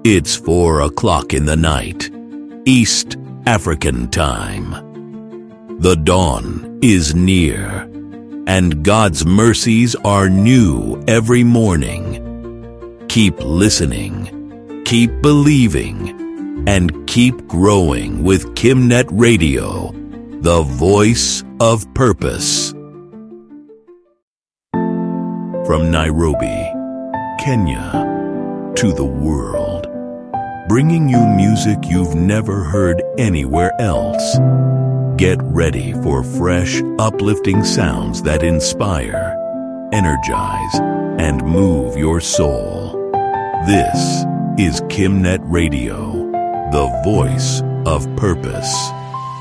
It's 4 o'clock in the night, East African time. The dawn is near, and God's mercies are new every morning. Keep listening, keep believing, and keep growing with KimNet Radio, the voice of purpose. From Nairobi, Kenya, to the world, bringing you music you've never heard anywhere else. Get ready for fresh, uplifting sounds that inspire, energize, and move your soul. This is KimNet Radio, the voice of purpose.